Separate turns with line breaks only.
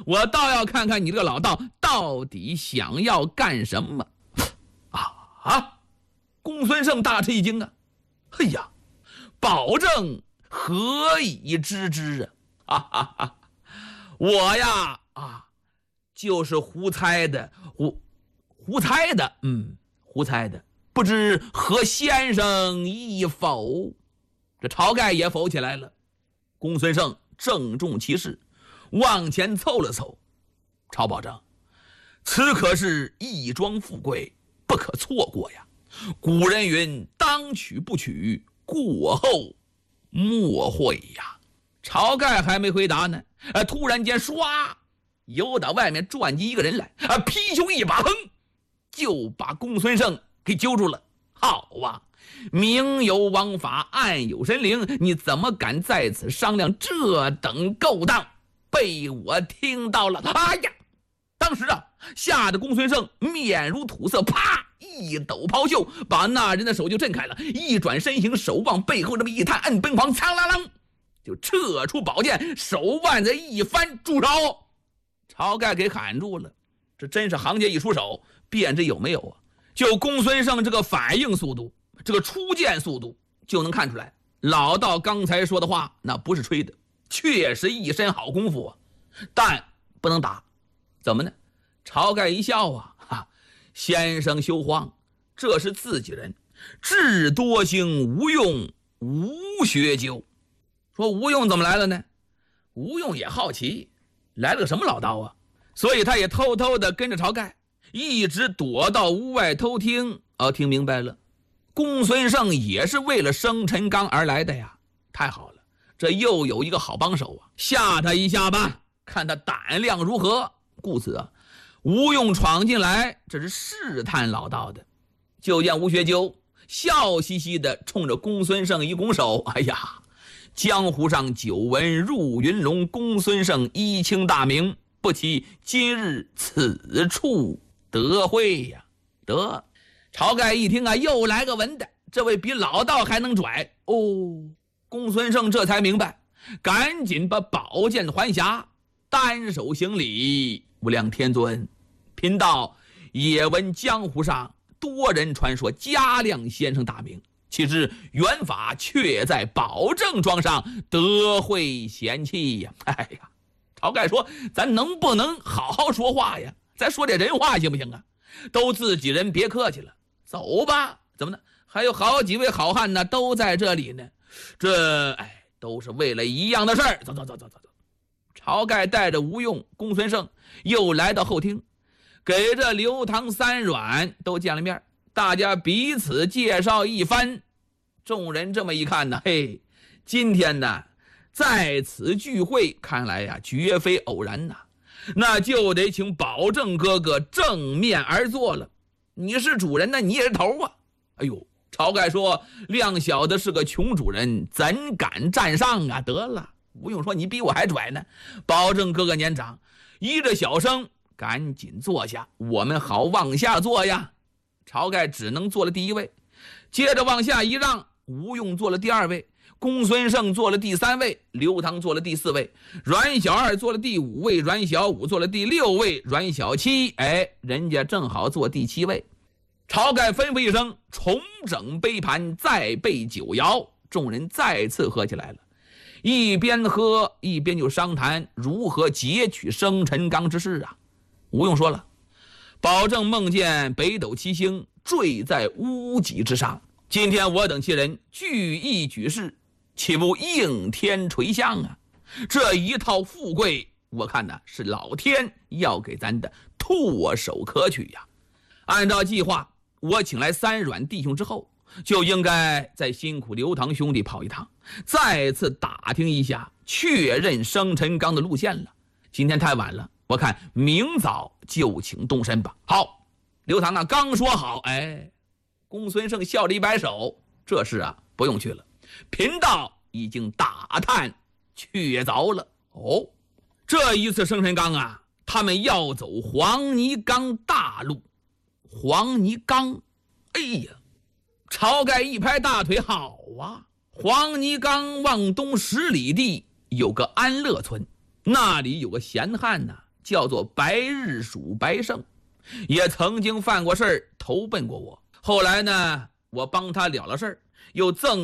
我倒要看看你这个老道到底想要干什么。公孙胜大吃一惊啊！哎呀，保证何以知之啊？我呀就是胡猜的，胡猜的，不知何先生意否？这晁盖也否起来了。公孙胜郑重其事，往前凑了凑。晁保正，此可是一桩富贵，不可错过呀。古人云：当取不取，过后莫悔呀。晁盖还没回答呢，突然间唰，由打外面转进一个人来，劈胸一把，就把公孙胜给揪住了。好啊，明有王法，暗有神灵，你怎么敢在此商量这等勾当？被我听到了！哎呀，当时吓得公孙胜面如土色，啪一抖袍袖，把那人的手就震开了，一转身形，手往背后这么一探，摁奔狂，苍啷啷就撤出宝剑，手腕子一翻，住手！晁盖给喊住了。这真是行家一出手，便知有没有啊？就公孙胜这个反应速度，这个出剑速度，就能看出来，老道刚才说的话那不是吹的，确实一身好功夫啊。但不能打，怎么呢？晁盖一笑先生休慌，这是自己人，智多星吴用无学究。说吴用怎么来了呢？吴用也好奇，来了个什么老道啊？所以他也偷偷的跟着晁盖，一直躲到屋外偷听。听明白了，公孙胜也是为了生辰纲而来的呀。太好了，这又有一个好帮手啊，吓他一下吧，看他胆量如何。故此吴用闯进来，这是试探老道的。就见吴学究笑嘻嘻的冲着公孙胜一拱手，哎呀，江湖上久闻入云龙，公孙胜一清大名，不期今日此处得会呀。得，晁盖一听又来个文的，这位比老道还能拽公孙胜这才明白，赶紧把宝剑还匣，单手行礼，无量天尊，贫道也闻江湖上多人传说嘉亮先生大名，岂知元法却在保正庄上得会贤妻呀！哎呀，晁盖说，咱能不能好好说话呀？咱说点人话行不行啊？都自己人，别客气了，走吧。怎么呢？还有好几位好汉呢，都在这里呢。这都是为了一样的事儿。走。晁盖带着吴用、公孙胜又来到后厅，给这刘唐三阮都见了面，大家彼此介绍一番。众人这么一看呢，今天呢在此聚会，看来呀绝非偶然呐，那就得请保正哥哥正面而坐了。你是主人呢，你也是头啊。哎呦，晁盖说，亮小的是个穷主人，怎敢占上啊？得了，吴用说，你比我还拽呢。保正哥哥年长，依着小声，赶紧坐下，我们好往下坐呀。晁盖只能坐了第一位，接着往下一让，吴用坐了第二位，公孙胜坐了第三位，刘唐坐了第四位，阮小二坐了第五位，阮小五坐了第六位，阮小七人家正好坐第七位。晁盖吩咐一声，重整杯盘，再备酒肴，众人再次喝起来了。一边喝一边就商谈如何截取生辰纲之事啊。吴用说了，保证梦见北斗七星坠在屋脊之上，今天我等七人聚义举事，岂不应天垂象啊？这一套富贵，我看呢是老天要给咱的唾手可取呀。按照计划，我请来三阮弟兄之后，就应该再辛苦刘唐兄弟跑一趟，再次打听一下，确认生辰纲的路线了。今天太晚了，我看明早就请动身吧。好，刘唐刚说好，公孙胜笑着一摆手，这事不用去了，贫道已经打探确凿了。这一次生辰纲他们要走黄泥冈大路。黄泥冈，晁盖一拍大腿，好啊！黄泥冈往东10里地有个安乐村，那里有个闲汉叫做白日鼠白胜，也曾经犯过事儿，投奔过我。后来呢，我帮他了了事儿，又赠